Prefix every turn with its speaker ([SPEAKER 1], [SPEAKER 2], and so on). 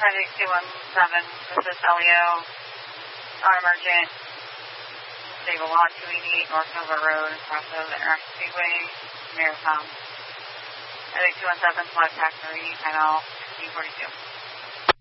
[SPEAKER 1] Project 217, this is Elio, on emergent, stable lot 288 North Nova Road, across of the International Speedway, Mayor Tom. Project 217, flag factory, final 1642.